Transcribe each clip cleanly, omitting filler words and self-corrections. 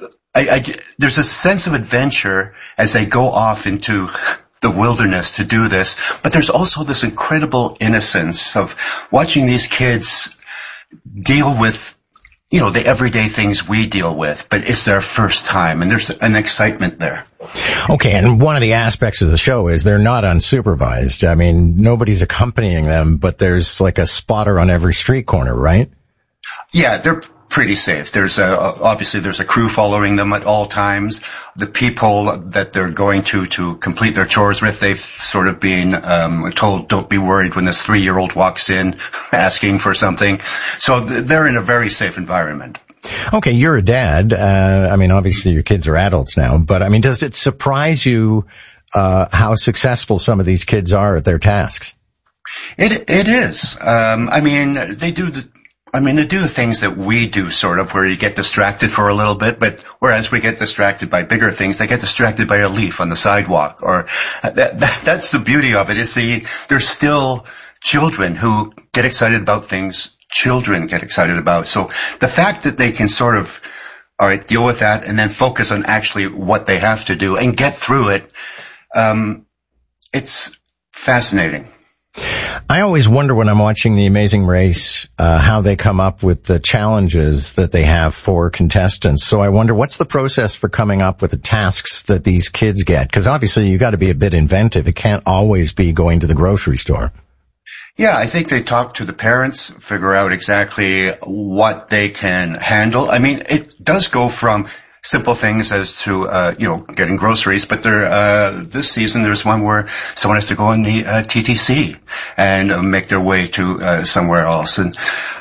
there's a sense of adventure as they go off into the wilderness to do this, but there's also this incredible innocence of watching these kids deal with, the everyday things we deal with, but it's their first time, and there's an excitement there. Okay, and one of the aspects of the show is they're not unsupervised. I mean, nobody's accompanying them, but there's like a spotter on every street corner, right? Yeah, they're pretty safe. There's obviously there's a crew following them at all times. The people that they're going to complete their chores with, they've sort of been told, don't be worried when this 3-year-old walks in asking for something. So they're in a very safe environment. Okay, you're a dad. Obviously your kids are adults now, but does it surprise you how successful some of these kids are at their tasks? It is. They do the things that we do, sort of, where you get distracted for a little bit, but whereas we get distracted by bigger things, they get distracted by a leaf on the sidewalk, or that's the beauty of it, is they're still children who get excited about things children get excited about. So the fact that they can sort of, all right, deal with that and then focus on actually what they have to do and get through it, it's fascinating. I always wonder when I'm watching The Amazing Race, how they come up with the challenges that they have for contestants. So I wonder, what's the process for coming up with the tasks that these kids get? Because obviously you got to be a bit inventive. It can't always be going to the grocery store. Yeah, I think they talk to the parents, figure out exactly what they can handle. I mean, it does go from simple things as to, getting groceries, but this season there's one where someone has to go on the TTC and make their way to somewhere else. And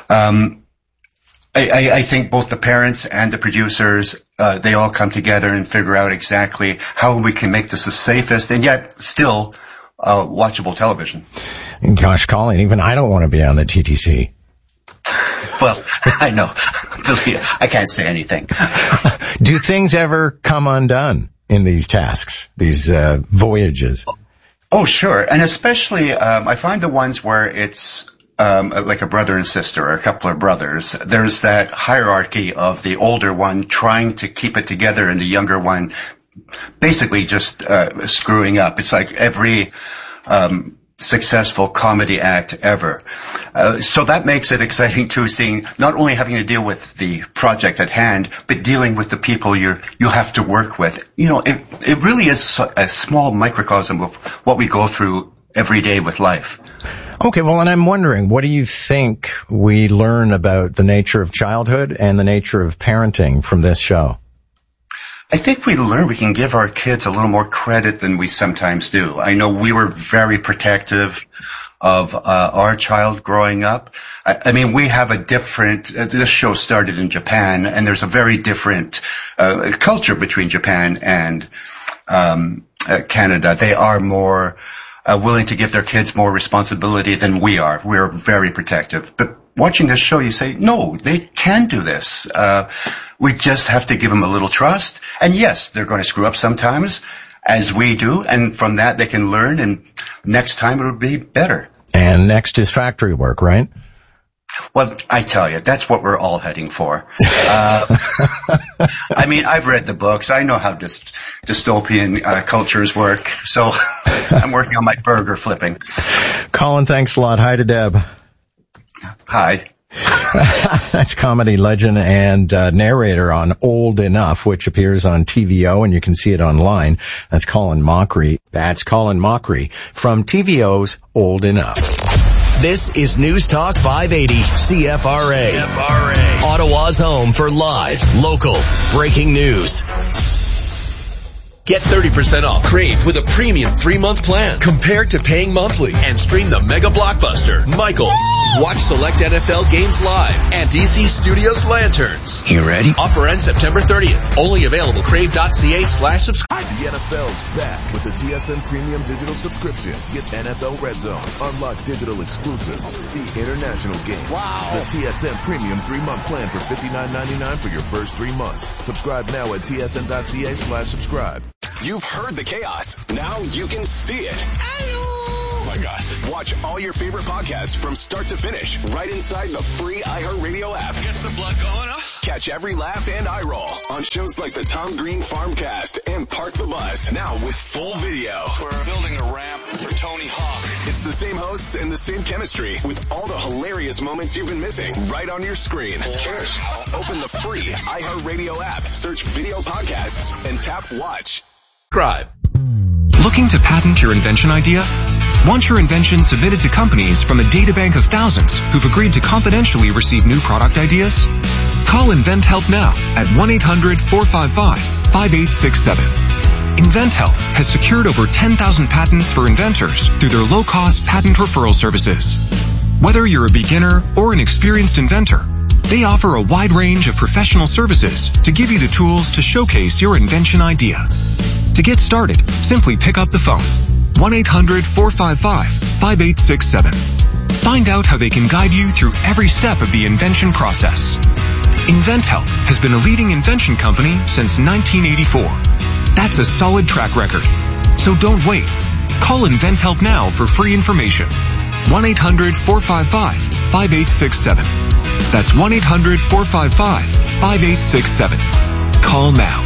I think both the parents and the producers, they all come together and figure out exactly how we can make this the safest and yet still watchable television. Gosh, Colin, even I don't want to be on the TTC. Well, I know. I can't say anything. Do things ever come undone in these tasks, these voyages? Oh, sure. And especially, I find the ones where it's like a brother and sister or a couple of brothers. There's that hierarchy of the older one trying to keep it together and the younger one basically just screwing up. It's like every successful comedy act ever. So that makes it exciting too, seeing not only having to deal with the project at hand, but dealing with the people you have to work with. It really is a small microcosm of what we go through every day with life. Okay, well, and I'm wondering, what do you think we learn about the nature of childhood and the nature of parenting from this show? I think we can give our kids a little more credit than we sometimes do. I know we were very protective of our child growing up. I mean, we have a different, this show started in Japan, and there's a very different culture between Japan and Canada. They are more willing to give their kids more responsibility than we are. We're very protective. But watching this show, you say, no, they can do this. We just have to give them a little trust. And yes, they're going to screw up sometimes, as we do. And from that, they can learn. And next time it'll be better. And next is factory work, right? Well, I tell you, that's what we're all heading for. I mean, I've read the books. I know how dystopian cultures work. So I'm working on my burger flipping. Colin, thanks a lot. Hi to Deb. Hi. That's comedy legend and narrator on Old Enough, which appears on TVO, and you can see it online. That's Colin Mochrie. That's Colin Mochrie from TVO's Old Enough. This is News Talk 580 CFRA. Ottawa's home for live, local, breaking news. Get 30% off Crave with a premium 3-month plan compared to paying monthly, and stream the mega blockbuster Michael. Watch select NFL games live and DC Studios Lanterns. You ready? Offer ends September 30th. Only available crave.ca/subscribe. The NFL's back with the TSN Premium Digital Subscription. Get NFL Red Zone, unlock digital exclusives, see international games. Wow. The TSN Premium 3-month plan for $59.99 for your first 3 months. Subscribe now at tsn.ca/subscribe. You've heard the chaos. Now you can see it. my God. Watch all your favorite podcasts from start to finish right inside the free iHeartRadio app. Gets the blood going up. Catch every laugh and eye roll on shows like the Tom Green Farmcast and Park the Bus, now with full video. We're building a ramp for Tony Hawk. It's the same hosts and the same chemistry with all the hilarious moments you've been missing right on your screen. Cheers. Open the free iHeartRadio app, search video podcasts, and tap watch. Subscribe. Looking to patent your invention idea? Want your invention submitted to companies from a databank of thousands who've agreed to confidentially receive new product ideas? Call InventHelp now at 1-800-455-5867. InventHelp has secured over 10,000 patents for inventors through their low-cost patent referral services. Whether you're a beginner or an experienced inventor, they offer a wide range of professional services to give you the tools to showcase your invention idea. To get started, simply pick up the phone. 1-800-455-5867. Find out how they can guide you through every step of the invention process. InventHelp has been a leading invention company since 1984. That's a solid track record. So don't wait. Call InventHelp now for free information. 1-800-455-5867. That's 1-800-455-5867. Call now.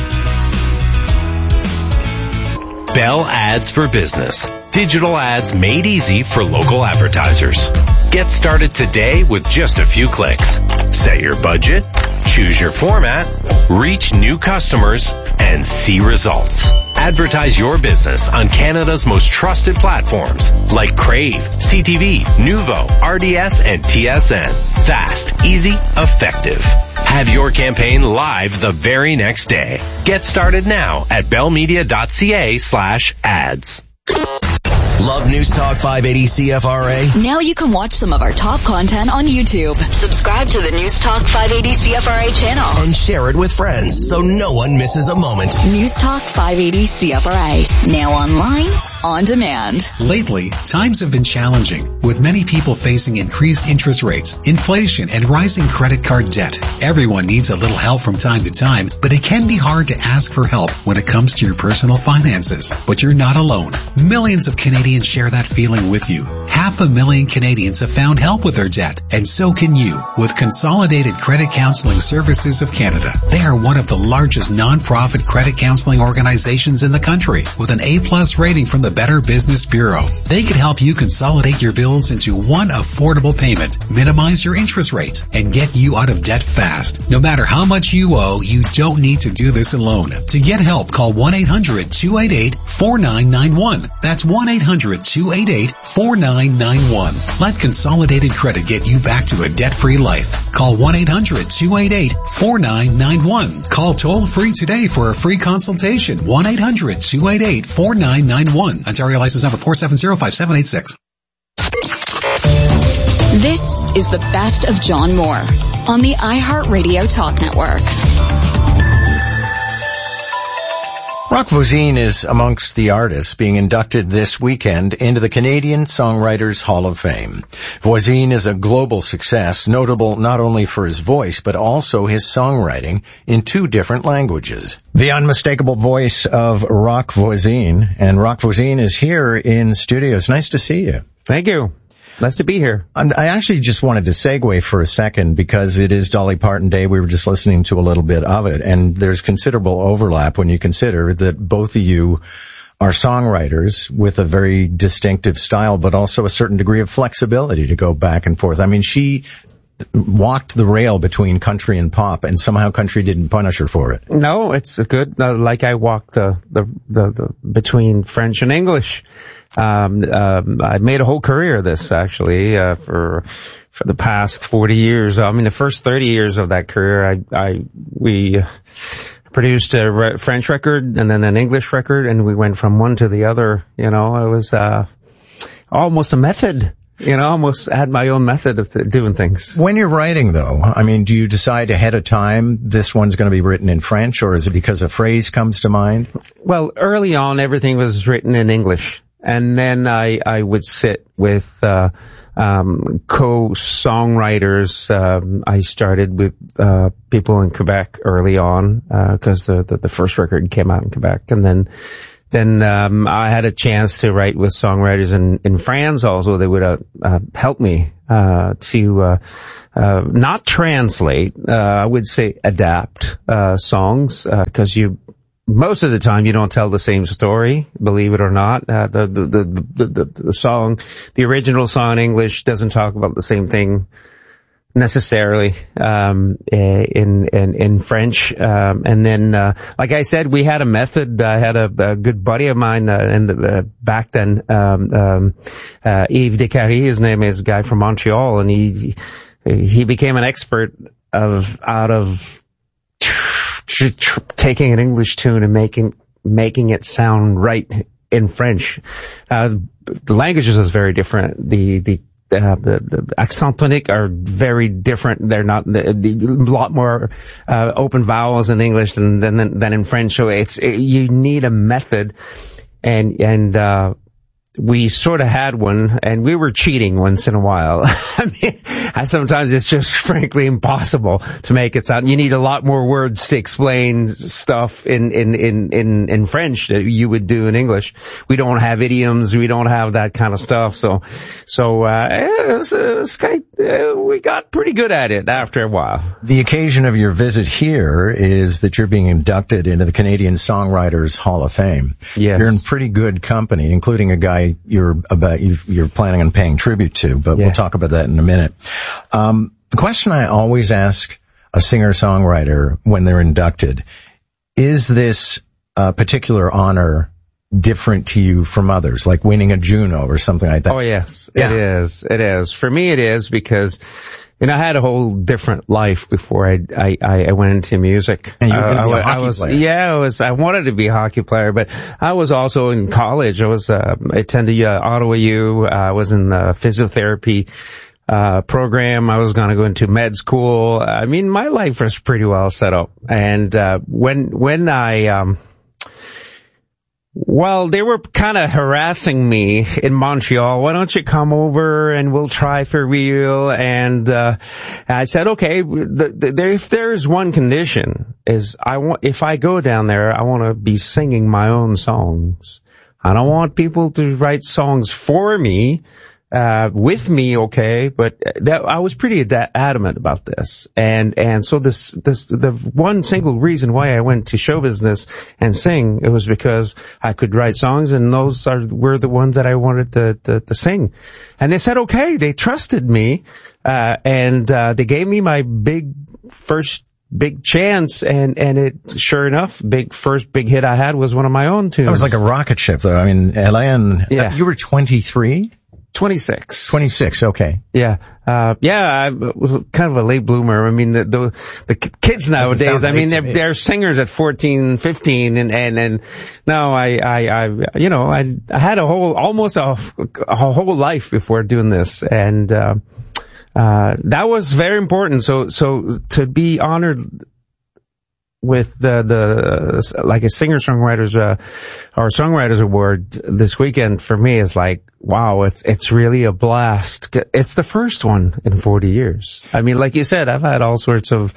Bell Ads for Business. Digital ads made easy for local advertisers. Get started today with just a few clicks. Set your budget, choose your format, reach new customers, and see results. Advertise your business on Canada's most trusted platforms like Crave, CTV, Nuvo, RDS, and TSN. Fast, easy, effective. Have your campaign live the very next day. Get started now at bellmedia.ca/ads. Love News Talk 580 CFRA? Now you can watch some of our top content on YouTube. Subscribe to the News Talk 580 CFRA channel. And share it with friends so no one misses a moment. News Talk 580 CFRA. Now online, on demand. Lately, times have been challenging, with many people facing increased interest rates, inflation, and rising credit card debt. Everyone needs a little help from time to time, but it can be hard to ask for help when it comes to your personal finances. But you're not alone. Millions of Canadians share that feeling with you. 500,000 Canadians have found help with their debt, and so can you with Consolidated Credit Counseling Services of Canada. They are one of the largest non-profit credit counseling organizations in the country with an A+ rating from the Better Business Bureau. They can help you consolidate your bills into one affordable payment, minimize your interest rates, and get you out of debt fast. No matter how much you owe, you don't need to do this alone. To get help, call 1-800-288-4991. That's 1-800-288-4991. Let Consolidated Credit get you back to a debt-free life. Call 1-800-288-4991. Call toll-free today for a free consultation. 1-800-288-4991. Ontario license number 4705786. This is the best of John Moore on the iHeartRadio Talk Network. Rock Voisine is amongst the artists being inducted this weekend into the Canadian Songwriters Hall of Fame. Voisine is a global success, notable not only for his voice, but also his songwriting in 2 different languages. The unmistakable voice of Rock Voisine, and Rock Voisine is here in studio. It's nice to see you. Thank you. Nice to be here. I actually just wanted to segue for a second because it is Dolly Parton Day. We were just listening to a little bit of it, and there's considerable overlap when you consider that both of you are songwriters with a very distinctive style, but also a certain degree of flexibility to go back and forth. I mean, she walked the rail between country and pop, and somehow country didn't punish her for it. No, it's good. Like I walked the between French and English. I made a whole career of this actually, for the past 40 years. I mean, the first 30 years of that career, we produced a French record and then an English record, and we went from one to the other. You know, it was, almost a method. You know, almost had my own method of doing things. When you're writing, though, I mean, do you decide ahead of time this one's going to be written in French, or is it because a phrase comes to mind? Well, early on, everything was written in English. And then I would sit with co-songwriters. I started with people in Quebec early on, because the first record came out in Quebec. And then I had a chance to write with songwriters in France also. They would help me to not translate, I would say adapt songs, because most of the time you don't tell the same story, believe it or not. The song, the original song in English doesn't talk about the same thing necessarily in French. And then like I said, we had a method. I had a good buddy of mine back then, Yves Descaries, his name is, a guy from Montreal, and he became an expert out of taking an English tune and making it sound right in French. The languages is very different. The accent tonic are very different. They're not a lot more open vowels in English than in French. So you need a method, and we sort of had one, and we were cheating once in a while. I mean, sometimes it's just frankly impossible to make it sound. You need a lot more words to explain stuff in French that you would do in English. We don't have idioms. We don't have that kind of stuff. So we got pretty good at it after a while. The occasion of your visit here is that you're being inducted into the Canadian Songwriters Hall of Fame. Yes. You're in pretty good company, including a guy you're planning on paying tribute to, but we'll talk about that in a minute. The question I always ask a singer-songwriter when they're inducted, is this particular honor different to you from others, like winning a Juno or something like that? Oh, yes, it is. It is. For me, it is, because I had a whole different life before I went into music. And you were going to be a hockey player. Yeah, I wanted to be a hockey player, but I was also in college. I attended Ottawa U. I was in the physiotherapy program. I was going to go into med school. I mean, my life was pretty well set up. And when I well, they were kind of harassing me in Montreal. Why don't you come over and we'll try for real? And I said, okay, if there's one condition, is if I go down there, I want to be singing my own songs. I don't want people to write songs for me. With me, okay, but I was pretty adamant about this, and so the one single reason why I went to show business and sing, it was because I could write songs, and those were the ones that I wanted to sing, and they said okay, they trusted me, and they gave me my first big chance, and it, sure enough, first big hit I had was one of my own tunes. It was like a rocket ship, though. I mean, Hélène, you were 23? 26, okay. Yeah. I was kind of a late bloomer. I mean, the kids nowadays, I mean, they're singers at 14, 15, and no, I had almost a whole life before doing this, and, that was very important. So to be honored with like a singer-songwriters or songwriters award this weekend for me is like, wow, it's really a blast. It's the first one in 40 years. I mean, like you said, I've had all sorts of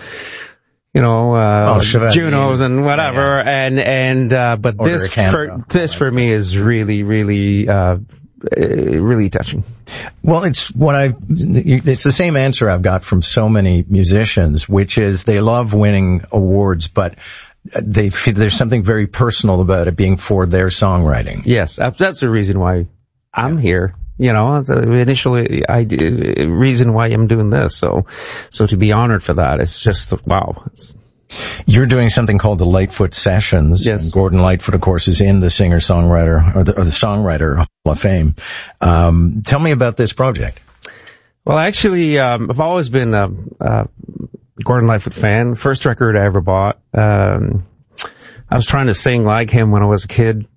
Junos and whatever, but this for me is really, really really touching. Well, it's the same answer I've got from so many musicians, which is they love winning awards, but they feel there's something very personal about it being for their songwriting. Yes, that's the reason why I'm here. Initially, reason why I'm doing this. So to be honored for that, it's just, wow. You're doing something called the Lightfoot Sessions. Yes. And Gordon Lightfoot, of course, is in the singer-songwriter or the Songwriter Hall of Fame. Tell me about this project. Well, actually, I've always been a Gordon Lightfoot fan. First record I ever bought. I was trying to sing like him when I was a kid.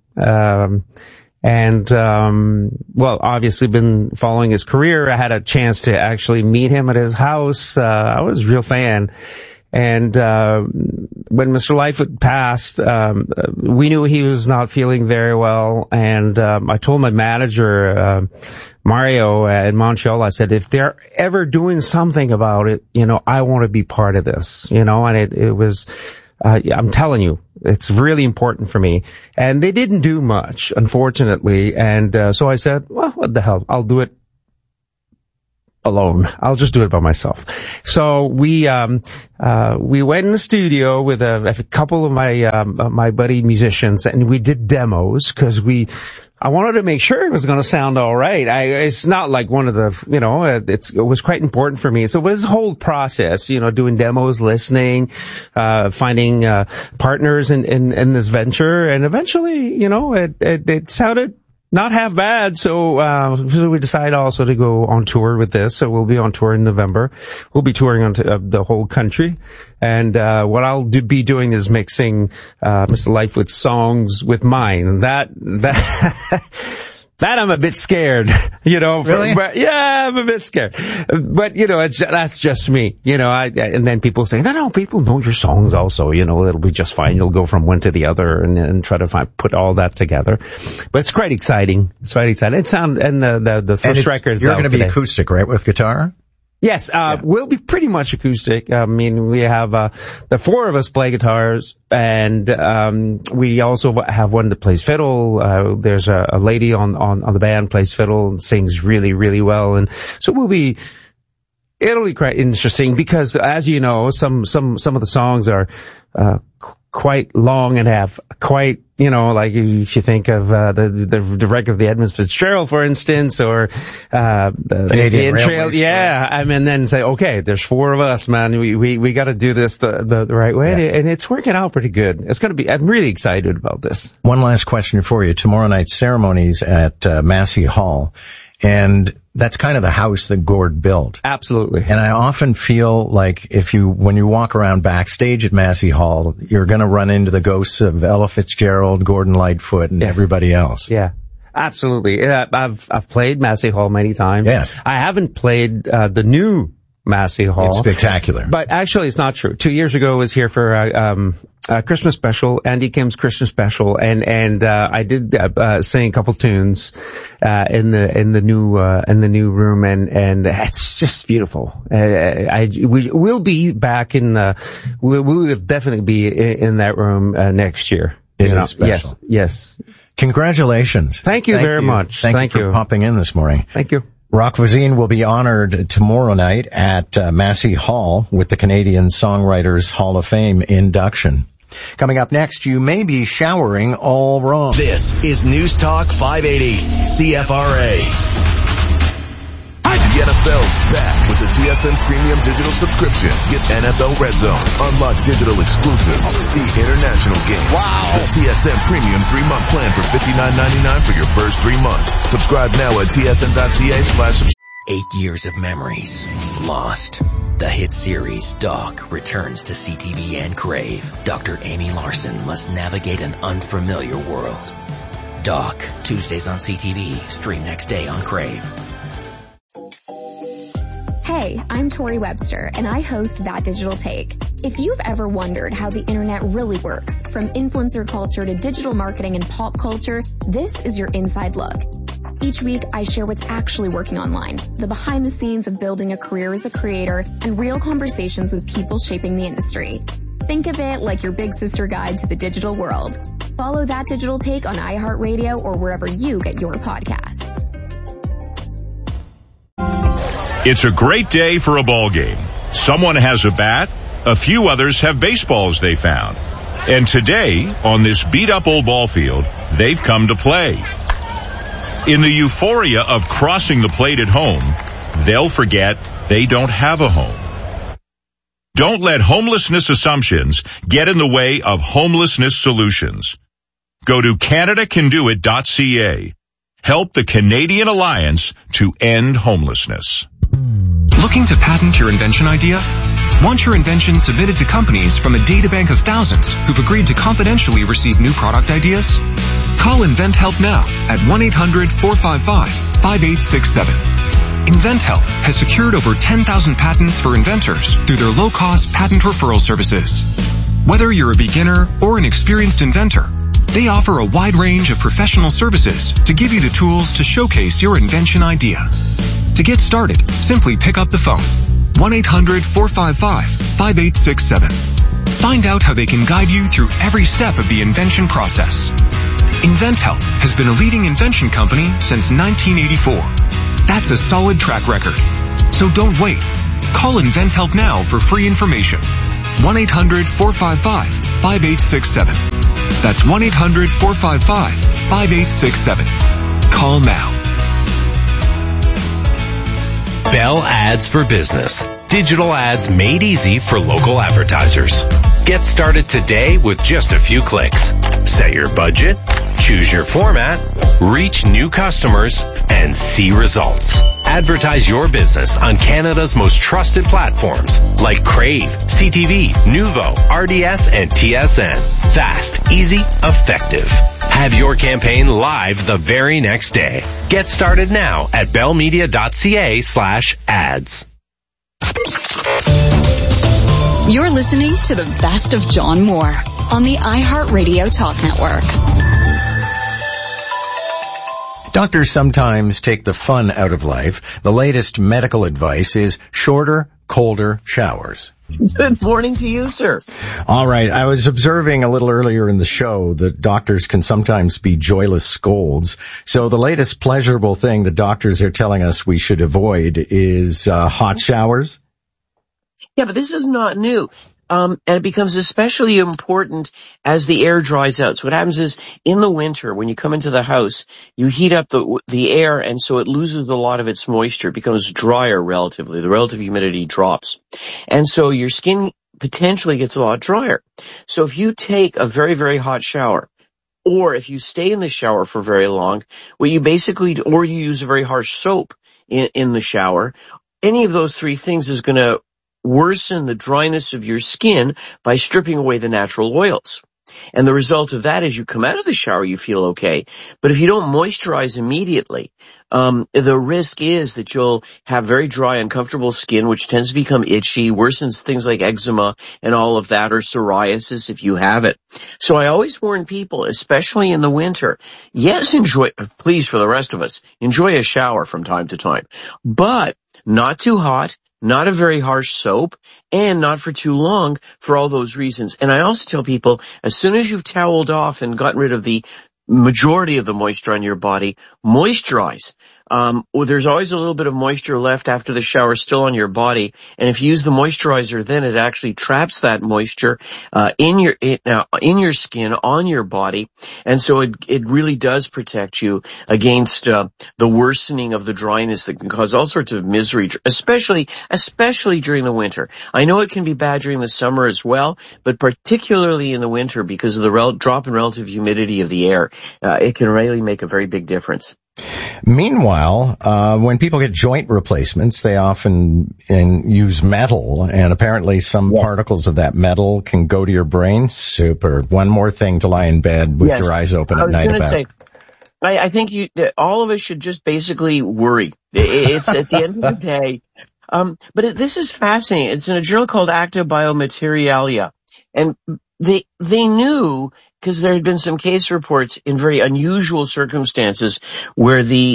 Obviously been following his career. I had a chance to actually meet him at his house. I was a real fan. And when Mr. Lightfoot passed, we knew he was not feeling very well. And I told my manager, Mario in Montreal, I said, if they're ever doing something about it, I want to be part of this, and it was I'm telling you, it's really important for me. And they didn't do much, unfortunately. And so I said, well, what the hell? I'll do it alone. I'll just do it by myself. So we went in the studio with a couple of my buddy musicians, and we did demos because I wanted to make sure it was going to sound all right. It's not like one of the, it was quite important for me. So it was a whole process, doing demos, listening, finding partners in this venture, and eventually, it sounded not half bad. So we decided also to go on tour with this. So we'll be on tour in November. We'll be touring on the whole country. And what I'll be doing is mixing Mr. Lightfoot's songs with mine. And that I'm a bit scared, Really? Yeah, I'm a bit scared. But, that's just me, and then people say, no, people know your songs also, it'll be just fine. You'll go from one to the other and try to put all that together. But it's quite exciting. It's quite exciting. The first record. You're going to be acoustic, right, with guitar? Yes, we'll be pretty much acoustic. I mean, we have, the four of us play guitars, and, we also have one that plays fiddle. There's a lady on the band plays fiddle and sings really, really well. And so it'll be quite interesting because, as you know, some of the songs are, quite long and have quite, like if you think of the wreck of the Edmund Fitzgerald, for instance, or the Canadian Trail. Yeah, I mean, then say, okay, there's four of us, man. We got to do this the right way, and it's working out pretty good. It's going to be. I'm really excited about this. One last question for you. Tomorrow night's ceremonies at Massey Hall. And that's kind of the house that Gord built. Absolutely. And I often feel like when you walk around backstage at Massey Hall, you're going to run into the ghosts of Ella Fitzgerald, Gordon Lightfoot, and everybody else. Yeah. Absolutely. I've played Massey Hall many times. Yes. I haven't played the new Massey Hall. It's spectacular. But actually, it's not true. 2 years ago, I was here for a Christmas special, Andy Kim's Christmas special, and I did sing a couple tunes in the new room, and it's just beautiful. We'll be back we will definitely be in that room next year. It is special. Yes. Congratulations. Thank you very much. Thank you for popping in this morning. Thank you. Rock Voisine will be honored tomorrow night at Massey Hall with the Canadian Songwriters Hall of Fame induction. Coming up next, you may be showering all wrong. This is News Talk 580 CFRA. The NFL's back with the TSN Premium Digital subscription. Get NFL Red Zone, unlock digital exclusives, see international games. Wow! The TSN Premium 3-month plan for $59.99 for your first 3 months. Subscribe now at tsn.ca/subscribe. 8 years of memories lost. The hit series Doc returns to CTV and Crave. Dr. Amy Larson must navigate an unfamiliar world. Doc, Tuesdays on CTV, stream next day on Crave. Hey, I'm Tori Webster, and I host That Digital Take. If you've ever wondered how the internet really works, from influencer culture to digital marketing and pop culture, this is your inside look. Each week, I share what's actually working online, the behind the scenes of building a career as a creator, and real conversations with people shaping the industry. Think of it like your big sister guide to the digital world. Follow That Digital Take on iHeartRadio or wherever you get your podcasts. It's a great day for a ball game. Someone has a bat, a few others have baseballs they found. And today, on this beat-up old ball field, they've come to play. In the euphoria of crossing the plate at home, they'll forget they don't have a home. Don't let homelessness assumptions get in the way of homelessness solutions. Go to CanadaCanDoIt.ca. Help the Canadian Alliance to end homelessness. Looking to patent your invention idea? Want your invention submitted to companies from a databank of thousands who've agreed to confidentially receive new product ideas? Call InventHelp now at 1-800-455-5867. InventHelp has secured over 10,000 patents for inventors through their low-cost patent referral services. Whether you're a beginner or an experienced inventor, they offer a wide range of professional services to give you the tools to showcase your invention idea. To get started, simply pick up the phone. 1-800-455-5867. Find out how they can guide you through every step of the invention process. InventHelp has been a leading invention company since 1984. That's a solid track record. So don't wait. Call InventHelp now for free information. 1-800-455-5867. That's 1-800-455-5867. Call now. Bell Ads for Business. Digital ads made easy for local advertisers. Get started today with just a few clicks. Set your budget, choose your format, reach new customers, and see results. Advertise your business on Canada's most trusted platforms like Crave, CTV, Nuvo, RDS, and TSN. Fast, easy, effective. Have your campaign live the very next day. Get started now at bellmedia.ca/ads. You're listening to the best of John Moore on the iHeartRadio Talk Network. Doctors sometimes take the fun out of life. The latest medical advice is shorter, colder showers. Good morning to you, sir. All right. I was observing a little earlier in the show that doctors can sometimes be joyless scolds. So the latest pleasurable thing the doctors are telling us we should avoid is hot showers. Yeah, but this is not new. And it becomes especially important as the air dries out. So what happens is in the winter, when you come into the house, you heat up the air, and so it loses a lot of its moisture. It becomes drier relatively. The relative humidity drops. And so your skin potentially gets a lot drier. So if you take a very, very hot shower, or if you stay in the shower for very long, what you basically do, or you use a very harsh soap in the shower, any of those three things is going to worsen the dryness of your skin by stripping away the natural oils. And the result of that is you come out of the shower, you feel okay. But if you don't moisturize immediately, the risk is that you'll have very dry, uncomfortable skin, which tends to become itchy, worsens things like eczema and all of that, or psoriasis if you have it. So I always warn people, especially in the winter, yes, please, for the rest of us, enjoy a shower from time to time, but not too hot, not a very harsh soap, and not for too long for all those reasons. And I also tell people, as soon as you've toweled off and gotten rid of the majority of the moisture on your body, moisturize. There's always a little bit of moisture left after the shower still on your body, and if you use the moisturizer, then it actually traps that moisture in your skin, on your body, and so it really does protect you against the worsening of the dryness that can cause all sorts of misery, especially during the winter. I know it can be bad during the summer as well, but particularly in the winter because of the drop in relative humidity of the air, it can really make a very big difference. Meanwhile, when people get joint replacements, they often use metal, and apparently some particles of that metal can go to your brain. Super. One more thing to lie in bed with your eyes open at night about. I think all of us should just basically worry. It's at the end of the day. But this is fascinating. It's in a journal called Acta Biomaterialia, and they knew, because there had been some case reports in very unusual circumstances where the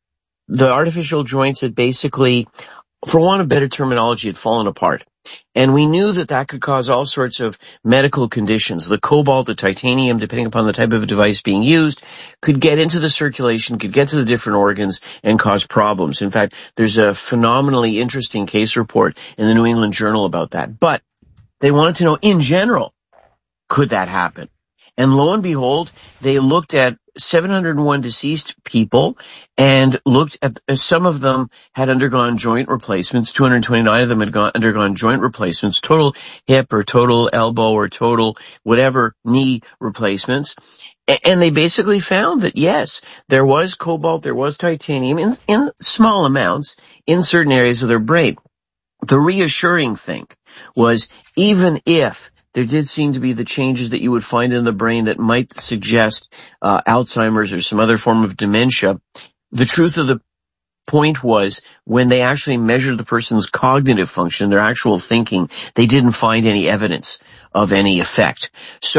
artificial joints had basically, for want of better terminology, had fallen apart. And we knew that could cause all sorts of medical conditions. The cobalt, the titanium, depending upon the type of device being used, could get into the circulation, could get to the different organs and cause problems. In fact, there's a phenomenally interesting case report in the New England Journal about that. But they wanted to know, in general, could that happen? And lo and behold, they looked at 701 deceased people and looked at, some of them had undergone joint replacements. 229 of them had undergone joint replacements, total hip or total elbow or total whatever knee replacements. And they basically found that yes, there was cobalt, there was titanium in small amounts in certain areas of their brain. The reassuring thing was, even if there did seem to be the changes that you would find in the brain that might suggest Alzheimer's or some other form of dementia, the truth of the point was, when they actually measured the person's cognitive function, their actual thinking, they didn't find any evidence of any effect. So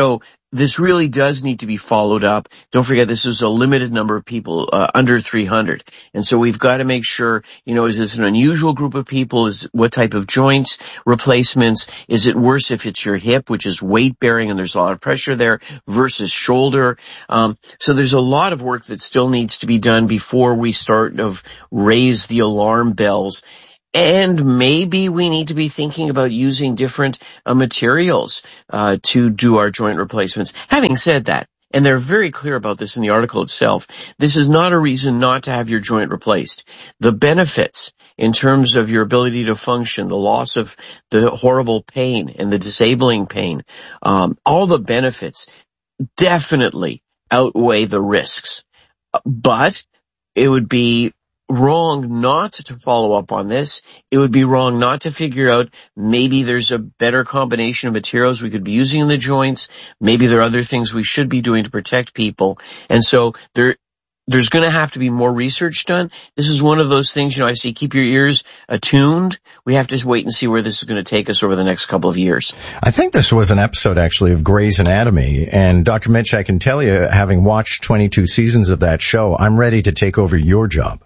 this really does need to be followed up. Don't forget, this is a limited number of people, under 300. And so we've got to make sure, is this an unusual group of people? What type of joints replacements? Is it worse if it's your hip, which is weight bearing and there's a lot of pressure there, versus shoulder? So there's a lot of work that still needs to be done before we start to raise the alarm bells. And maybe we need to be thinking about using different materials to do our joint replacements. Having said that, and they're very clear about this in the article itself, this is not a reason not to have your joint replaced. The benefits in terms of your ability to function, the loss of the horrible pain and the disabling pain, all the benefits definitely outweigh the risks. But it would be wrong not to follow up on this. It would be wrong not to figure out maybe there's a better combination of materials we could be using in the joints. Maybe there are other things we should be doing to protect people. And so there's going to have to be more research done. This is one of those things, I say keep your ears attuned. We have to wait and see where this is going to take us over the next couple of years. I think this was an episode actually of Grey's Anatomy. And Dr. Mitch, I can tell you, having watched 22 seasons of that show, I'm ready to take over your job.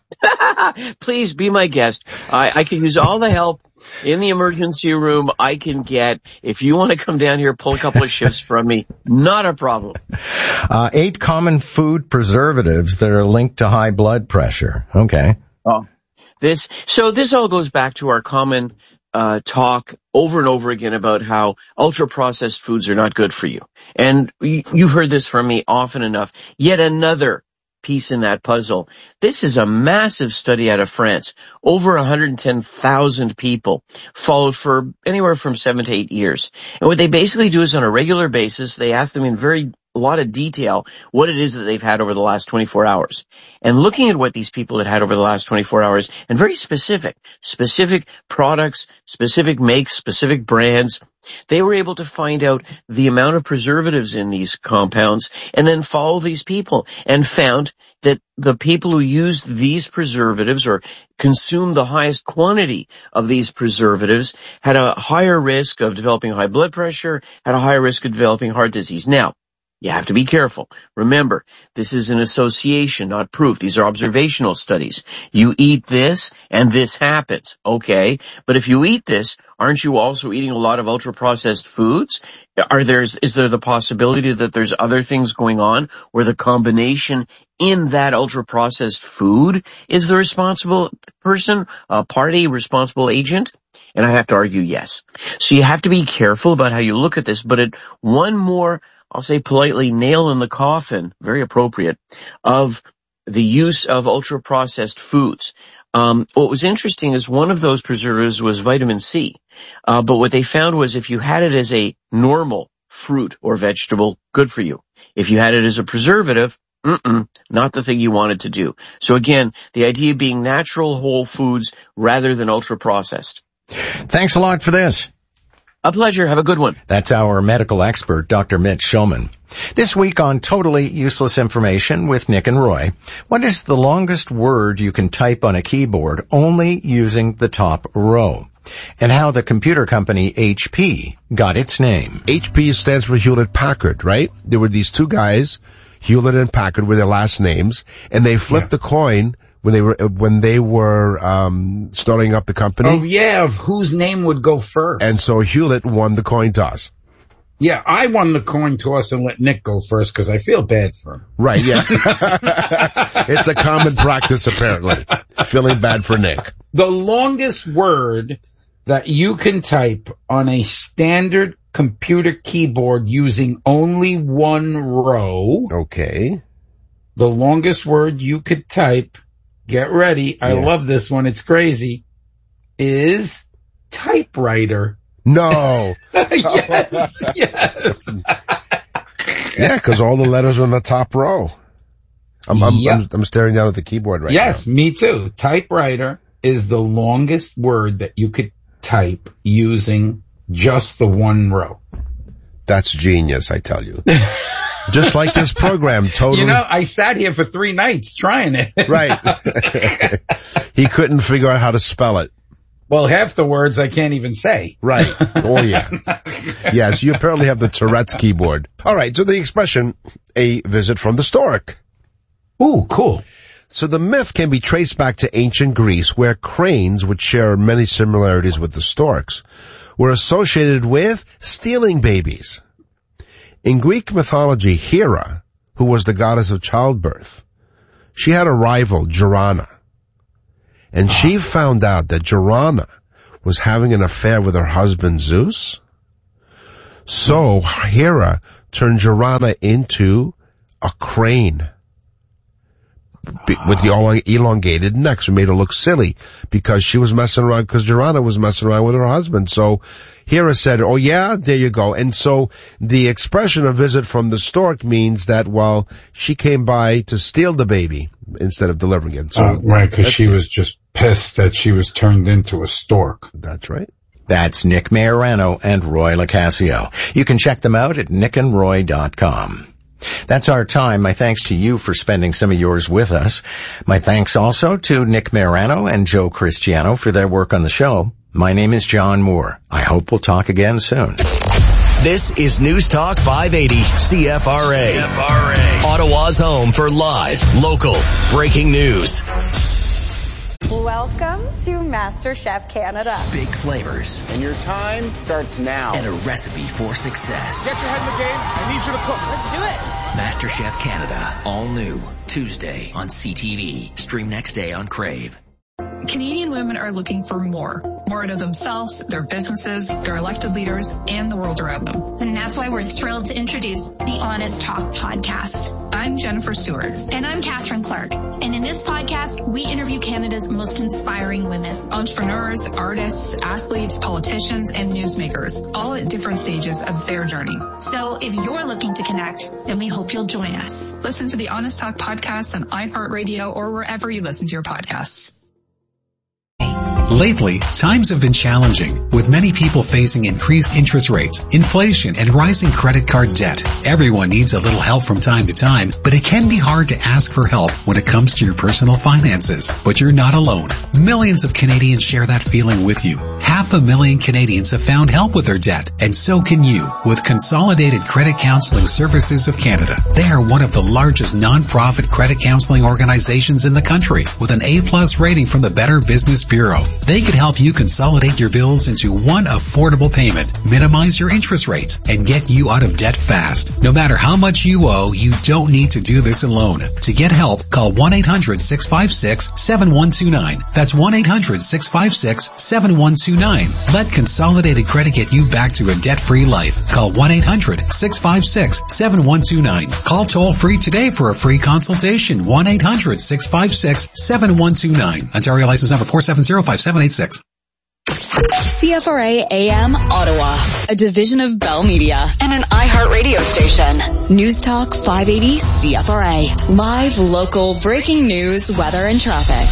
Please be my guest. I can use all the help in the emergency room I can get. If you want to come down here, pull a couple of shifts from me, not a problem. 8 common food preservatives that are linked to high blood pressure. Okay. This all goes back to our common talk over and over again about how ultra-processed foods are not good for you. And you've heard this from me often enough. Yet another piece in that puzzle. This is a massive study out of France. Over 110,000 people followed for anywhere from 7 to 8 years. And what they basically do is on a regular basis, they ask them in a lot of detail what it is that they've had over the last 24 hours. And looking at what these people had over the last 24 hours, and very specific products, specific makes, specific brands, they were able to find out the amount of preservatives in these compounds and then follow these people and found that the people who used these preservatives or consumed the highest quantity of these preservatives had a higher risk of developing high blood pressure, had a higher risk of developing heart disease. Now, you have to be careful. Remember, this is an association, not proof. These are observational studies. You eat this and this happens. Okay. But if you eat this, aren't you also eating a lot of ultra-processed foods? Is there the possibility that there's other things going on where the combination in that ultra-processed food is the responsible person, party, responsible agent? And I have to argue yes. So you have to be careful about how you look at this, but one more, I'll say politely, nail in the coffin, very appropriate, of the use of ultra-processed foods. What was interesting is one of those preservatives was vitamin C. But what they found was if you had it as a normal fruit or vegetable, good for you. If you had it as a preservative, not the thing you wanted to do. So again, the idea being natural whole foods rather than ultra-processed. Thanks a lot for this. A pleasure. Have a good one. That's our medical expert, Dr. Mitch Shulman. This week on Totally Useless Information with Nick and Roy, what is the longest word you can type on a keyboard only using the top row? And how the computer company HP got its name. HP stands for Hewlett-Packard, right? There were these two guys, Hewlett and Packard were their last names, and they flipped the coin when they were starting up the company. Oh yeah, of whose name would go first. And so Hewlett won the coin toss. Yeah, I won the coin toss and let Nick go first because I feel bad for him. Right, yeah. It's a common practice apparently. Feeling bad for Nick. The longest word that you can type on a standard computer keyboard using only one row. Okay. The longest word you could type, get ready, I love this one, it's crazy, is typewriter. No. Yes. Yeah, because all the letters are in the top row. I'm staring down at the keyboard right now. Yes, me too. Typewriter is the longest word that you could type using just the one row. That's genius, I tell you. Just like this program, totally. I sat here for 3 nights trying it. Right. He couldn't figure out how to spell it. Well, half the words I can't even say. Right. Oh, yeah. Yes, you apparently have the Tourette's keyboard. All right, so the expression, a visit from the stork. Ooh, cool. So the myth can be traced back to ancient Greece, where cranes, which share many similarities with the storks, were associated with stealing babies. In Greek mythology, Hera, who was the goddess of childbirth, she had a rival, Joanna. And she found out that Joanna was having an affair with her husband, Zeus. So Hera turned Joanna into a crane with the elongated neck. So made her look silly because she was messing around, because Joanna was messing around with her husband. So Hera said, oh yeah, there you go. And so the expression a visit from the stork means that, well, she came by to steal the baby instead of delivering it. So right, because she was just pissed that she was turned into a stork. That's right. That's Nick Majorano and Roy LoCascio. You can check them out at nickandroy.com. That's our time. My thanks to you for spending some of yours with us. My thanks also to Nick Majorano and Joe Cristiano for their work on the show. My name is John Moore. I hope we'll talk again soon. This is News Talk 580 CFRA. Ottawa's home for live, local, breaking news. Welcome to MasterChef Canada. Big flavors. And your time starts now. And a recipe for success. Get your head in the game. I need you to cook. Let's do it. MasterChef Canada. All new. Tuesday on CTV. Stream next day on Crave. Canadian women are looking for more out of themselves, their businesses, their elected leaders, and the world around them. And that's why we're thrilled to introduce the Honest Talk podcast. I'm Jennifer Stewart. And I'm Catherine Clark. And in this podcast, we interview Canada's most inspiring women. Entrepreneurs, artists, athletes, politicians, and newsmakers, all at different stages of their journey. So if you're looking to connect, then we hope you'll join us. Listen to the Honest Talk podcast on iHeartRadio or wherever you listen to your podcasts. Lately, times have been challenging, with many people facing increased interest rates, inflation, and rising credit card debt. Everyone needs a little help from time to time, but it can be hard to ask for help when it comes to your personal finances. But you're not alone. Millions of Canadians share that feeling with you. 500,000 Canadians have found help with their debt, and so can you, with Consolidated Credit Counseling Services of Canada. They are one of the largest non-profit credit counseling organizations in the country, with an A+ rating from the Better Business Bureau. They could help you consolidate your bills into one affordable payment, minimize your interest rates, and get you out of debt fast. No matter how much you owe, you don't need to do this alone. To get help, call 1-800-656-7129. That's 1-800-656-7129. Let Consolidated Credit get you back to a debt-free life. Call 1-800-656-7129. Call toll-free today for a free consultation. 1-800-656-7129. Ontario license number 4705786. CFRA AM Ottawa, a division of Bell Media and an iHeartRadio station. News Talk 580 CFRA. Live, local, breaking news, weather, and traffic.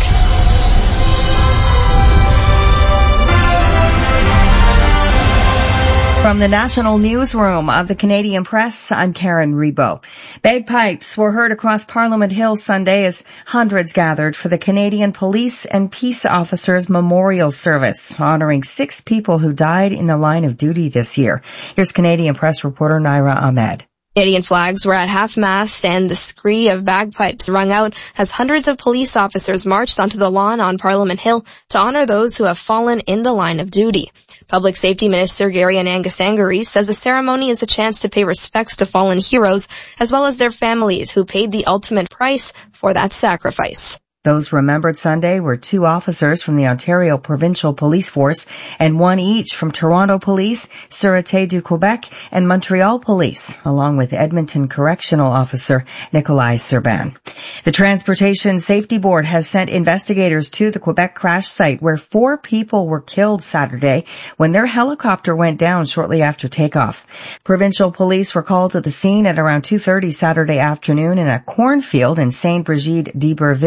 From the National Newsroom of the Canadian Press, I'm Karen Rebo. Bagpipes were heard across Parliament Hill Sunday as hundreds gathered for the Canadian Police and Peace Officers Memorial Service, honoring 6 people who died in the line of duty this year. Here's Canadian Press reporter Naira Ahmed. Canadian flags were at half-mast and the scree of bagpipes rung out as hundreds of police officers marched onto the lawn on Parliament Hill to honor those who have fallen in the line of duty. Public Safety Minister Gary Anangasangari says the ceremony is a chance to pay respects to fallen heroes as well as their families who paid the ultimate price for that sacrifice. Those remembered Sunday were 2 officers from the Ontario Provincial Police Force and 1 each from Toronto Police, Sûreté du Québec, and Montreal Police, along with Edmonton Correctional Officer Nikolai Serban. The Transportation Safety Board has sent investigators to the Quebec crash site where 4 people were killed Saturday when their helicopter went down shortly after takeoff. Provincial police were called to the scene at around 2:30 Saturday afternoon in a cornfield in Saint-Brigide d'Iberville.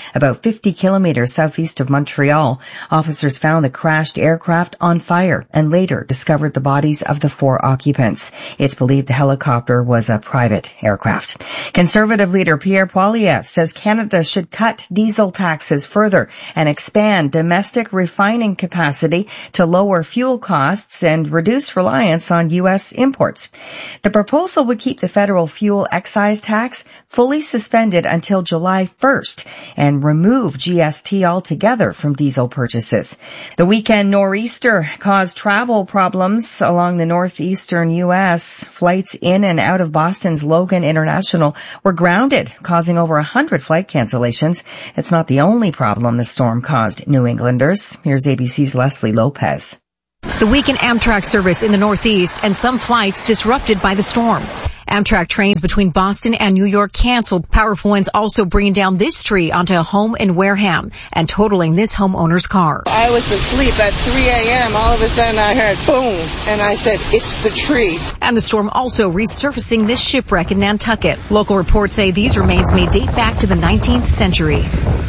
about 50 kilometers southeast of Montreal. Officers found the crashed aircraft on fire and later discovered the bodies of the 4 occupants. It's believed the helicopter was a private aircraft. Conservative leader Pierre Poilievre says Canada should cut diesel taxes further and expand domestic refining capacity to lower fuel costs and reduce reliance on U.S. imports. The proposal would keep the federal fuel excise tax fully suspended until July 1st and remove GST altogether from diesel purchases. The weekend nor'easter caused travel problems along the northeastern U.S. Flights in and out of Boston's Logan International were grounded, causing over 100 flight cancellations. It's not the only problem the storm caused New Englanders. Here's ABC's Leslie Lopez. The weekend Amtrak service in the Northeast and some flights disrupted by the storm. Amtrak trains between Boston and New York canceled. Powerful winds also bringing down this tree onto a home in Wareham and totaling this homeowner's car. I was asleep at 3 a.m. All of a sudden I heard boom, and I said, it's the tree. And the storm also resurfacing this shipwreck in Nantucket. Local reports say these remains may date back to the 19th century.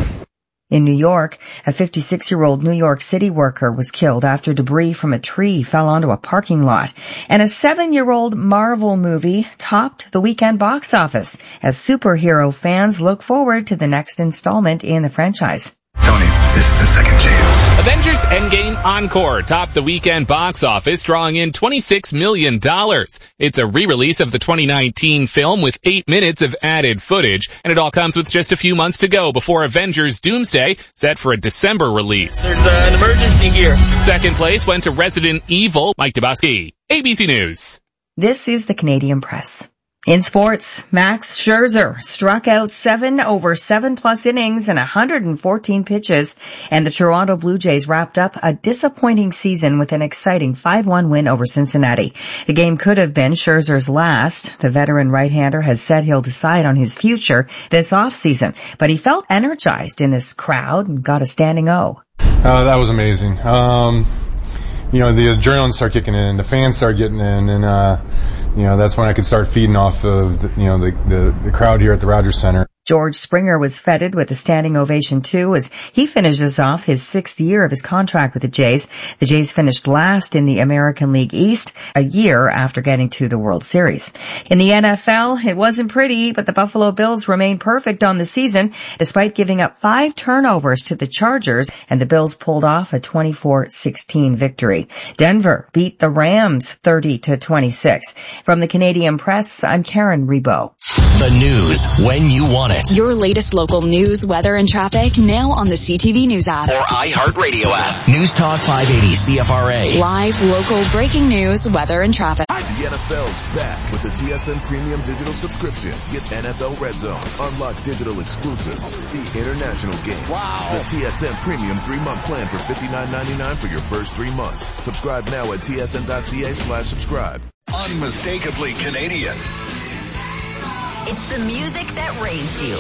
In New York, a 56-year-old New York City worker was killed after debris from a tree fell onto a parking lot. And a 7-year-old Marvel movie topped the weekend box office as superhero fans look forward to the next installment in the franchise. Tony, this is a second chance. Avengers Endgame Encore topped the weekend box office, drawing in $26 million. It's a re-release of the 2019 film with 8 minutes of added footage, and it all comes with just a few months to go before Avengers Doomsday, set for a December release. There's an emergency here. Second place went to Resident Evil. Mike Dubosky, ABC News. This is the Canadian Press. In sports, Max Scherzer struck out 7 over 7+ innings and 114 pitches, and the Toronto Blue Jays wrapped up a disappointing season with an exciting 5-1 win over Cincinnati. The game could have been Scherzer's last. The veteran right-hander has said he'll decide on his future this offseason, but he felt energized in this crowd and got a standing O. That was amazing. The adrenaline started kicking in, the fans started getting in, and that's when I could start feeding off of the crowd here at the Rogers Center. George Springer was feted with a standing ovation too as he finishes off his 6th year of his contract with the Jays. The Jays finished last in the American League East a year after getting to the World Series. In the NFL, it wasn't pretty, but the Buffalo Bills remained perfect on the season despite giving up 5 turnovers to the Chargers, and the Bills pulled off a 24-16 victory. Denver beat the Rams 30-26. From the Canadian Press, I'm Karen Rebo. The news when you want it. Your latest local news, weather, and traffic now on the CTV News app. Or iHeartRadio app. News Talk 580 CFRA. Live, local, breaking news, weather, and traffic. The NFL's back with the TSN Premium Digital subscription. Get NFL Red Zone, unlock digital exclusives, see international games. Wow. The TSN Premium 3-month plan for $59.99 for your first 3 months. Subscribe now at tsn.ca/subscribe. Unmistakably Canadian. It's the music that raised you.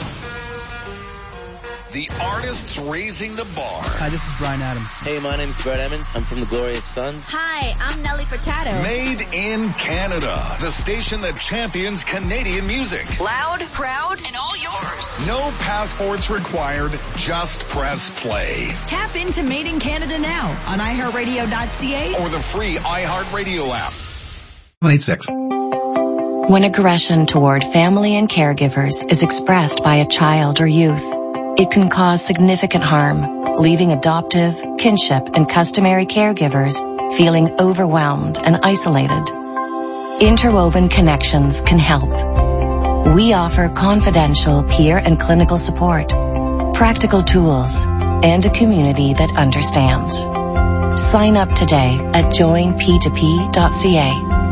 The artists raising the bar. Hi, this is Bryan Adams. Hey, my name's Brett Emmons. I'm from the Glorious Sons. Hi, I'm Nelly Furtado. Made in Canada. The station that champions Canadian music. Loud, proud, and all yours. No passports required. Just press play. Tap into Made in Canada now on iHeartRadio.ca or the free iHeartRadio app. 186. When aggression toward family and caregivers is expressed by a child or youth, it can cause significant harm, leaving adoptive, kinship, and customary caregivers feeling overwhelmed and isolated. Interwoven Connections can help. We offer confidential peer and clinical support, practical tools, and a community that understands. Sign up today at joinp2p.ca.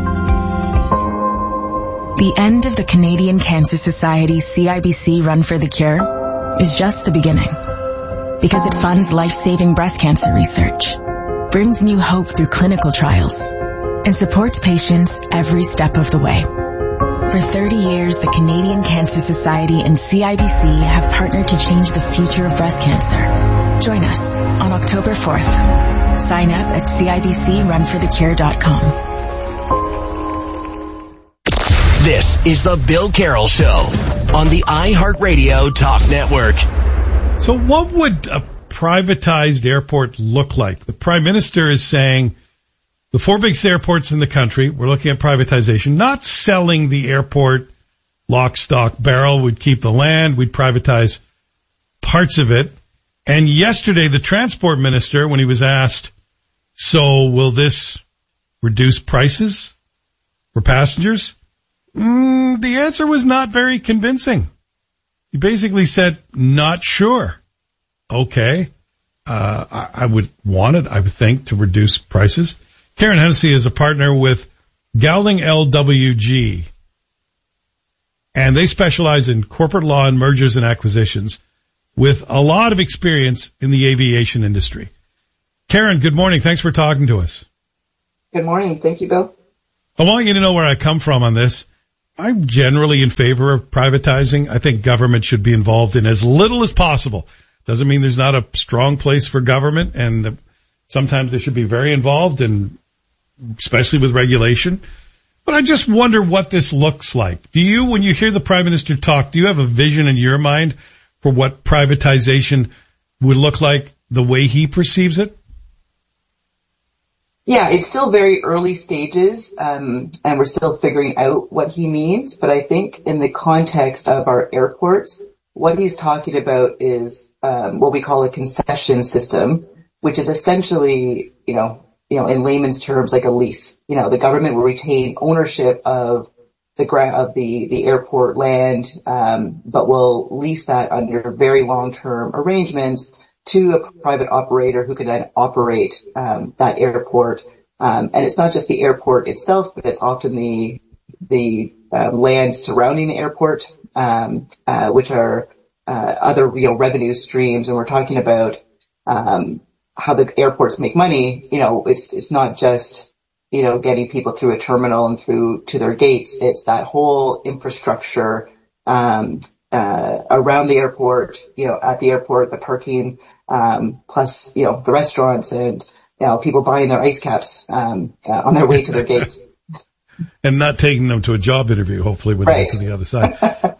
The end of the Canadian Cancer Society CIBC Run for the Cure is just the beginning, because it funds life-saving breast cancer research, brings new hope through clinical trials, and supports patients every step of the way. For 30 years, the Canadian Cancer Society and CIBC have partnered to change the future of breast cancer. Join us on October 4th. Sign up at CIBCRunforthecure.com. This is the Bill Carroll Show on the iHeartRadio Talk Network. So what would a privatized airport look like? The Prime Minister is saying the 4 biggest airports in the country, we're looking at privatization, not selling the airport lock, stock, barrel. We'd keep the land. We'd privatize parts of it. And yesterday, the Transport Minister, when he was asked, so will this reduce prices for passengers? The answer was not very convincing. He basically said, not sure. Okay. I would want it, I would think, to reduce prices. Karen Hennessy is a partner with Gowling LWG, and they specialize in corporate law and mergers and acquisitions with a lot of experience in the aviation industry. Karen, good morning. Thanks for talking to us. Good morning. Thank you, Bill. I want you to know where I come from on this. I'm generally in favor of privatizing. I think government should be involved in as little as possible. Doesn't mean there's not a strong place for government, and sometimes they should be very involved, and especially with regulation. But I just wonder what this looks like. Do you, when you hear the Prime Minister talk, do you have a vision in your mind for what privatization would look like the way he perceives it? Yeah, it's still very early stages, and we're still figuring out what he means. But I think in the context of our airports, what he's talking about is what we call a concession system, which is essentially, in layman's terms, like a lease. The government will retain ownership of the airport land, but will lease that under very long-term arrangements to a private operator who can then operate that airport. And it's not just the airport itself, but it's often the land surrounding the airport, which are other revenue streams. And we're talking about how the airports make money. It's not just getting people through a terminal and through to their gates. It's that whole infrastructure around the airport, at the airport, the parking, plus, the restaurants and, people buying their ice caps, on their way to their gates. And not taking them to a job interview, hopefully, when they get to the other side.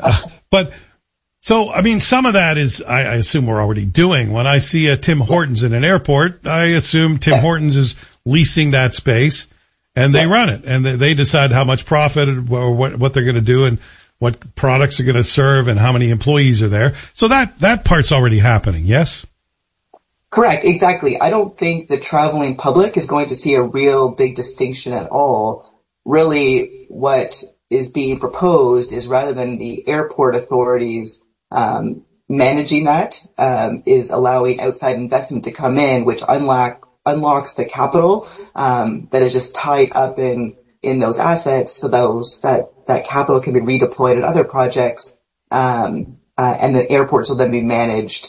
Some of that is, I assume we're already doing. When I see a Tim Hortons in an airport, I assume Tim Hortons is leasing that space, and they run it, and they decide how much profit or what they're going to do and what products are going to serve and how many employees are there. So that part's already happening, yes? Correct, exactly. I don't think the traveling public is going to see a real big distinction at all. Really, what is being proposed is rather than the airport authorities managing that, is allowing outside investment to come in, which unlocks the capital that is just tied up in those assets, so that capital can be redeployed at other projects, and the airports will then be managed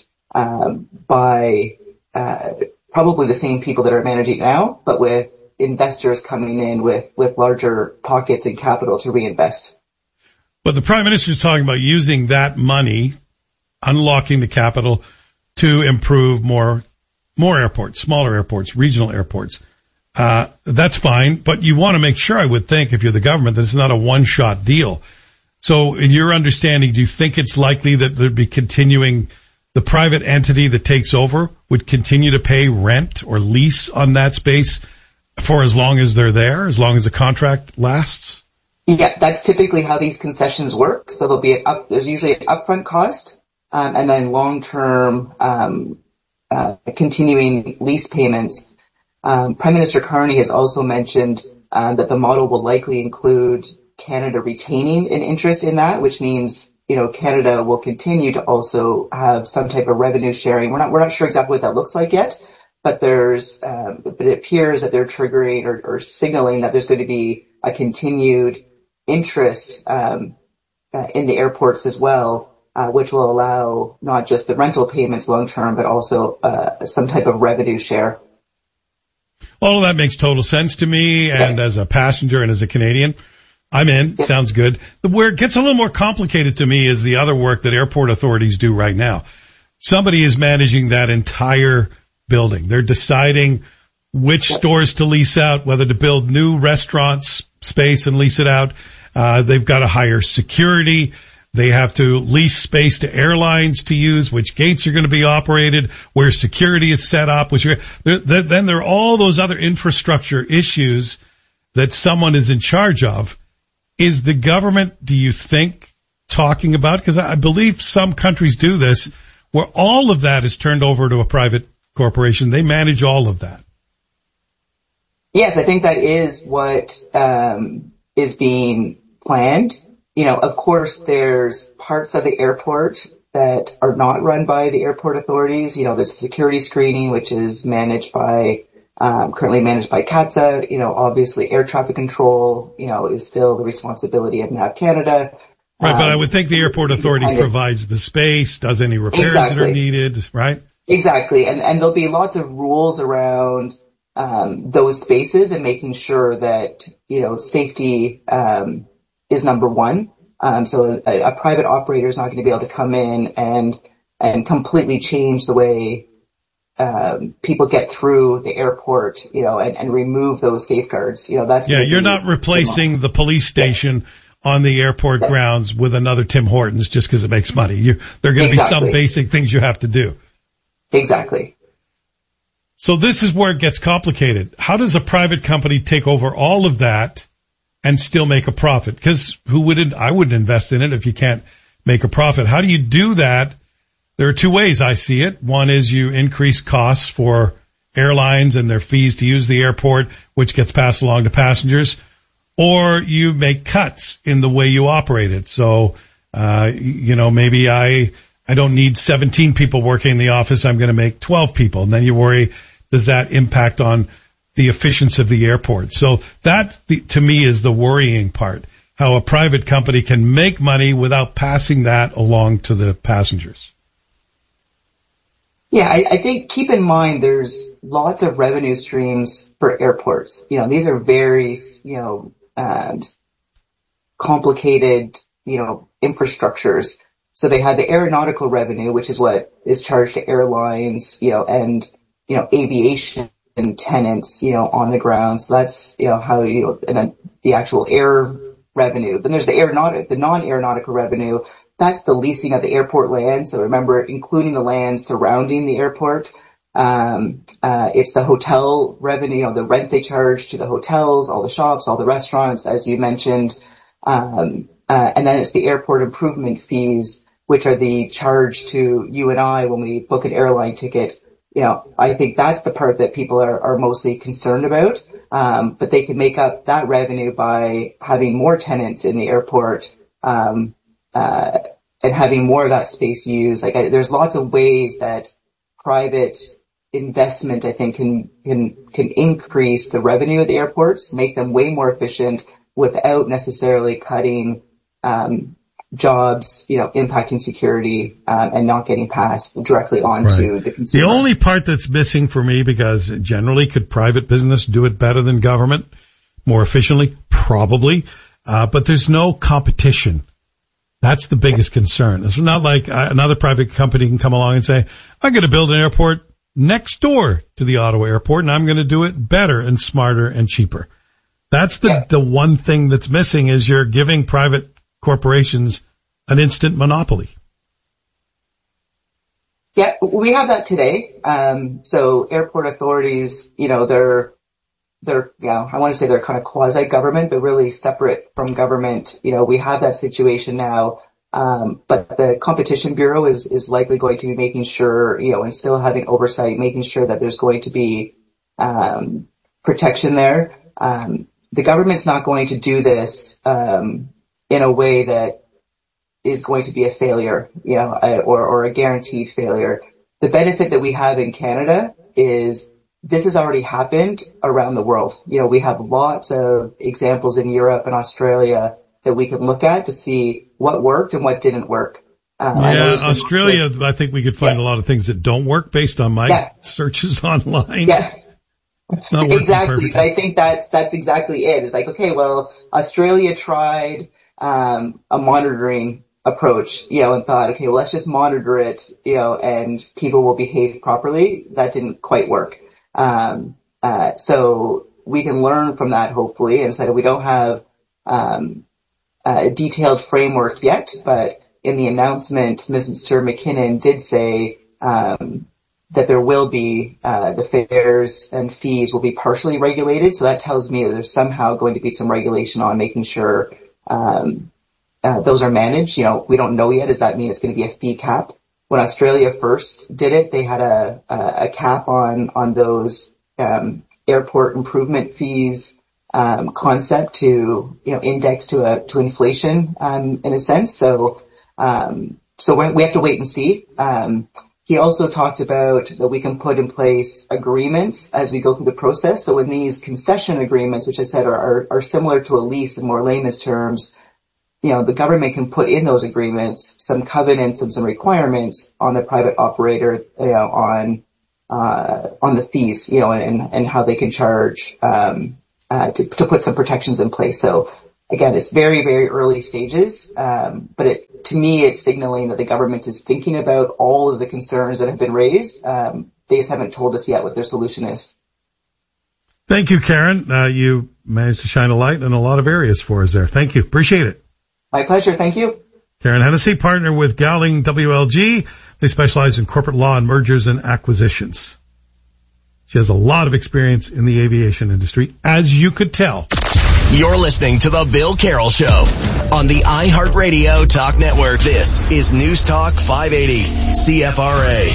by probably the same people that are managing it now, but with investors coming in with larger pockets and capital to reinvest. But the Prime Minister is talking about using that money, unlocking the capital to improve more airports, smaller airports, regional airports. That's fine, but you want to make sure, I would think, if you're the government, that it's not a one-shot deal. So in your understanding, do you think it's likely that there'd be continuing, the private entity that takes over would continue to pay rent or lease on that space for as long as they're there, as long as the contract lasts? Yeah, that's typically how these concessions work. So there's usually an upfront cost, and then long-term, continuing lease payments. Prime Minister Carney has also mentioned that the model will likely include Canada retaining an interest in that, which means, Canada will continue to also have some type of revenue sharing. We're not sure exactly what that looks like yet, but but it appears that they're triggering or signaling that there's going to be a continued interest in the airports as well, which will allow not just the rental payments long term, but also some type of revenue share. All of that makes total sense to me, and as a passenger and as a Canadian, I'm in. Yep. Sounds good. Where it gets a little more complicated to me is the other work that airport authorities do right now. Somebody is managing that entire building. They're deciding which stores to lease out, whether to build new restaurants space and lease it out. They've got to hire security. They have to lease space to airlines to use, which gates are going to be operated, where security is set up, then there are all those other infrastructure issues that someone is in charge of. Is the government, do you think, talking about, because I believe some countries do this, where all of that is turned over to a private corporation. They manage all of that. Yes, I think that is what is being planned. Of course, there's parts of the airport that are not run by the airport authorities. There's security screening, which is currently managed by CATSA. Obviously air traffic control, is still the responsibility of NAV Canada. Right, but I would think the airport authority provides the space, does any repairs that are needed, right? Exactly. And there'll be lots of rules around those spaces and making sure that, safety is number one. So a private operator is not going to be able to come in and completely change the way people get through the airport, and remove those safeguards. You're not replacing the police station on the airport grounds with another Tim Hortons just because it makes money. There are going to be some basic things you have to do. Exactly. So this is where it gets complicated. How does a private company take over all of that and still make a profit? Because I wouldn't invest in it if you can't make a profit. How do you do that? There are two ways I see it. One is you increase costs for airlines and their fees to use the airport, which gets passed along to passengers, or you make cuts in the way you operate it. So, maybe I don't need 17 people working in the office. I'm going to make 12 people. And then you worry, does that impact on the efficiency of the airport? So that, to me, is the worrying part, how a private company can make money without passing that along to the passengers. Yeah, I think keep in mind there's lots of revenue streams for airports. These are very, complicated, infrastructures. So they have the aeronautical revenue, which is what is charged to airlines, and, aviation tenants, on the ground. So that's, how, and then the actual air revenue. Then there's the non-aeronautical revenue. That's the leasing of the airport land. So remember, including the land surrounding the airport. It's the hotel revenue, the rent they charge to the hotels, all the shops, all the restaurants, as you mentioned. And then it's the airport improvement fees, which are the charge to you and I when we book an airline ticket. I think that's the part that people are mostly concerned about. But they can make up that revenue by having more tenants in the airport, and having more of that space used. There's lots of ways that private investment, I think, can increase the revenue of the airports, make them way more efficient without necessarily cutting, jobs, impacting security, and not getting passed directly on to the consumer. The only part that's missing for me, because generally could private business do it better than government, more efficiently? Probably. But there's no competition. That's the biggest concern. It's not like another private company can come along and say, I'm going to build an airport next door to the Ottawa airport, and I'm going to do it better and smarter and cheaper. That's the one thing that's missing, is you're giving private corporations an instant monopoly. Yeah, we have that today. So airport authorities, they're I want to say they're kind of quasi-government, but really separate from government. We have that situation now. But the Competition Bureau is likely going to be making sure, and still having oversight, making sure that there's going to be, protection there. The government's not going to do this, in a way that is going to be a failure, or a guaranteed failure. The benefit that we have in Canada is this has already happened around the world. We have lots of examples in Europe and Australia that we can look at to see what worked and what didn't work. Australia, I think we could find a lot of things that don't work based on my searches online. Yeah. Exactly. But I think that's exactly it. It's like, okay, well, Australia tried, a monitoring approach, and thought, okay, well, let's just monitor it, and people will behave properly. That didn't quite work. So we can learn from that, hopefully, and so that we don't have, detailed framework yet, but in the announcement, Mr. McKinnon did say that there will be the fares and fees will be partially regulated. So that tells me that there's somehow going to be some regulation on making sure those are managed. We don't know yet. Does that mean it's going to be a fee cap? When Australia first did it, they had a cap on those airport improvement fees concept to index to inflation in a sense. So we have to wait and see. He also talked about that we can put in place agreements as we go through the process. So in these concession agreements, which I said are similar to a lease in more layman's terms, the government can put in those agreements some covenants and some requirements on the private operator, on the fees, and how they can charge, to put some protections in place. So again, it's very, very early stages, but to me, it's signaling that the government is thinking about all of the concerns that have been raised. They just haven't told us yet what their solution is. Thank you, Karen. You managed to shine a light in a lot of areas for us there. Thank you. Appreciate it. My pleasure. Thank you. Karen Hennessy, partner with Gowling WLG. They specialize in corporate law and mergers and acquisitions. She has a lot of experience in the aviation industry, as you could tell. You're listening to The Bill Carroll Show on the iHeartRadio Talk Network. This is News Talk 580 CFRA.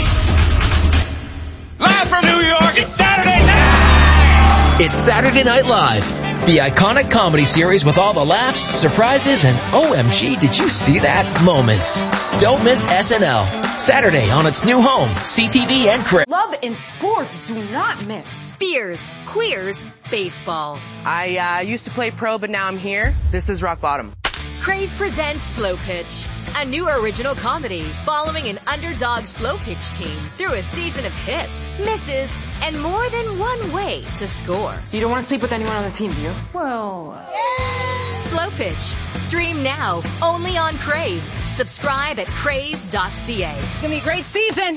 Live from New York, it's Saturday night! It's Saturday Night Live, the iconic comedy series with all the laughs, surprises, and OMG, did you see that moments. Don't miss SNL. Saturday on its new home, CTV and Crave. Love and sports do not mix. Beers, queers, baseball. I used to play pro, but now I'm here. This is rock bottom. Crave presents Slow Pitch, a new original comedy following an underdog slow pitch team through a season of hits, misses, and more than one way to score. You don't want to sleep with anyone on the team, do you? Well, Slow Pitch. Stream now, only on Crave. Subscribe at crave.ca. It's going to be a great season.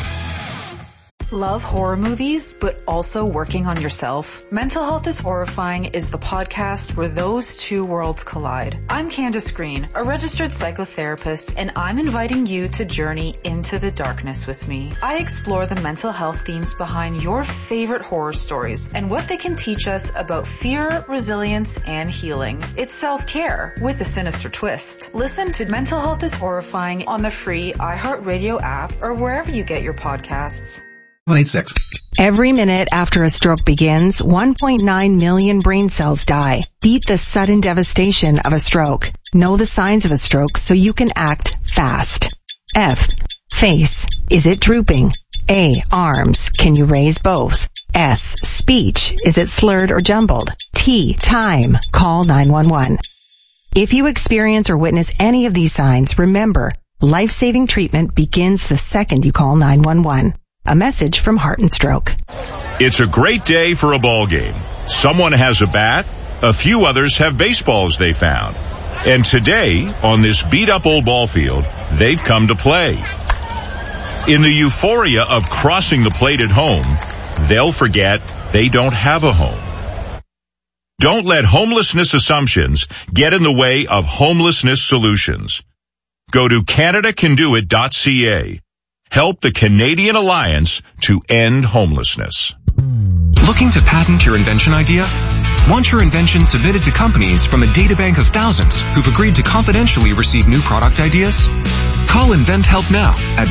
Love horror movies, but also working on yourself? Mental Health is Horrifying is the podcast where those two worlds collide. I'm Candace Green, a registered psychotherapist, and I'm inviting you to journey into the darkness with me. I explore the mental health themes behind your favorite horror stories and what they can teach us about fear, resilience, and healing. It's self-care with a sinister twist. Listen to Mental Health is Horrifying on the free iHeartRadio app or wherever you get your podcasts. 186. Every minute after a stroke begins, 1.9 million brain cells die. Beat the sudden devastation of a stroke. Know the signs of a stroke so you can act fast. F. Face. Is it drooping? A. Arms. Can you raise both? S. Speech. Is it slurred or jumbled? T. Time. Call 911. If you experience or witness any of these signs, remember, life-saving treatment begins the second you call 911. A message from Heart and Stroke. It's a great day for a ball game. Someone has a bat, a few others have baseballs they found. And today, on this beat-up old ball field, they've come to play. In the euphoria of crossing the plate at home, they'll forget they don't have a home. Don't let homelessness assumptions get in the way of homelessness solutions. Go to CanadaCanDoIt.ca. Help the Canadian Alliance to end homelessness. Looking to patent your invention idea? Want your invention submitted to companies from a databank of thousands who've agreed to confidentially receive new product ideas? Call InventHelp now at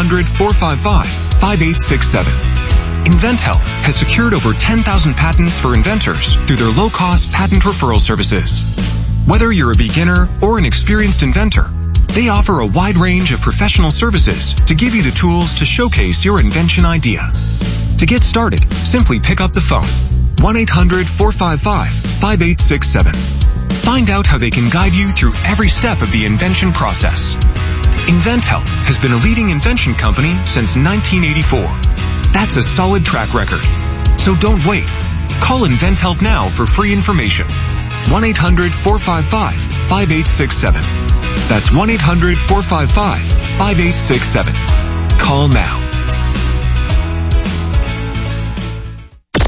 1-800-455-5867. InventHelp has secured over 10,000 patents for inventors through their low-cost patent referral services. Whether you're a beginner or an experienced inventor, they offer a wide range of professional services to give you the tools to showcase your invention idea. To get started, simply pick up the phone, 1-800-455-5867. Find out how they can guide you through every step of the invention process. InventHelp has been a leading invention company since 1984. That's a solid track record. So don't wait. Call InventHelp now for free information. 1-800-455-5867. That's 1-800-455-5867. Call now.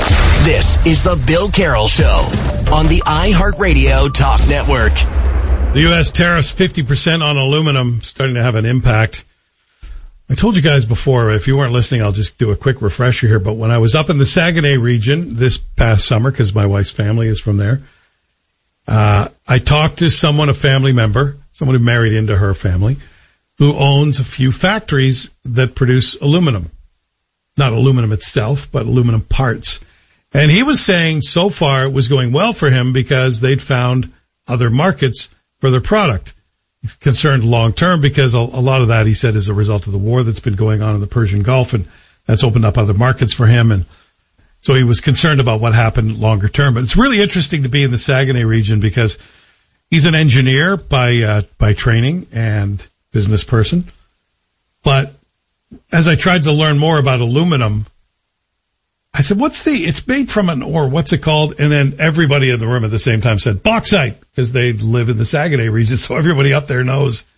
This is The Bill Carroll Show on the iHeartRadio Talk Network. The U.S. tariffs 50% on aluminum starting to have an impact. I told you guys before, if you weren't listening, I'll just do a quick refresher here. But when I was up in the Saguenay region this past summer, because my wife's family is from there, I talked to someone, a family member, someone who married into her family, who owns a few factories that produce aluminum. Not aluminum itself, but aluminum parts. And he was saying so far it was going well for him because they'd found other markets for their product. He's concerned long term because a lot of that, he said, is a result of the war that's been going on in the Persian Gulf, and that's opened up other markets for him. And so he was concerned about what happened longer term. But it's really interesting to be in the Saguenay region because he's an engineer by training and business person. But as I tried to learn more about aluminum, I said, it's made from an ore, what's it called? And then everybody in the room at the same time said bauxite, because they live in the Saguenay region, so everybody up there knows